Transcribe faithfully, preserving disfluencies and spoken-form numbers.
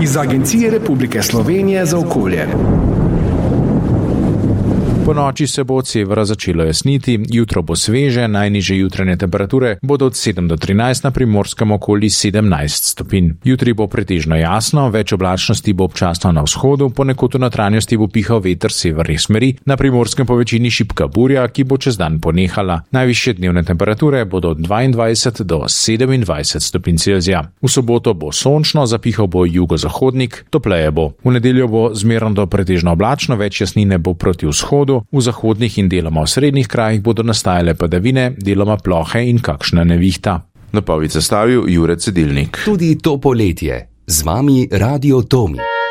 iz Agencije Republike Slovenije za okolje. Po noči se bo od severa začelo jasniti, jutro bo sveže, najnižje jutranje temperature bodo od sedem do trinajst, na Primorskem okoli sedemnajst stopinj. Jutri bo pretežno jasno, več oblačnosti bo občasno na vzhodu, ponekod v notranjosti bo pihal veter severnih smeri, na Primorskem po večini šibka burja, ki bo čez dan ponehala. Najvišje dnevne temperature bodo od dvaindvajset do sedemindvajset stopinj Celzija. V soboto bo sončno, zapihal bo jugozahodnik, topleje bo. V nedeljo bo zmerno do pretežno oblačno, več jasnine bo proti vzhodu. V zahodnih in deloma v srednjih krajih bodo nastajale padavine, deloma plohe in kakšna nevihta. Napoved sestavil Jure Cedilnik. Tudi to poletje. Z vami Radio Tomi.